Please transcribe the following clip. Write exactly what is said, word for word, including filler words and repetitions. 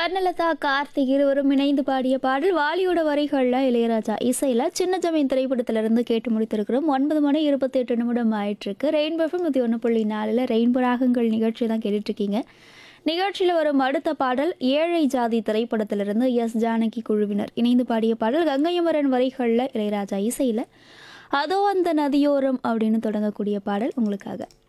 ஸ்வர்ணலதா, கார்த்திக் இருவரும் இணைந்து பாடிய பாடல் வாலியோட வரிகள்ல இளையராஜா இசையில சின்ன ஜமீன் திரைப்படத்திலிருந்து கேட்டு முடித்திருக்கிறோம். ஒன்பது மணி இருபத்தி எட்டு நிமிடம் ஆயிட்டிருக்கு. ரெயின்போ எஃப்எம் நூற்றி ஒன்று புள்ளி நாலில் ரெயின்போ ராகங்கள் நிகழ்ச்சி தான் கேட்டுட்ருக்கீங்க. நிகழ்ச்சியில் வரும் அடுத்த பாடல் ஏழை ஜாதி திரைப்படத்திலிருந்து எஸ் ஜானகி குழுவினர் இணைந்து பாடிய பாடல் கங்கையமரன் வரிகளில் இளையராஜா இசையில் அதோ அந்த நதியோரம் அப்படின்னு தொடங்கக்கூடிய பாடல் உங்களுக்காக.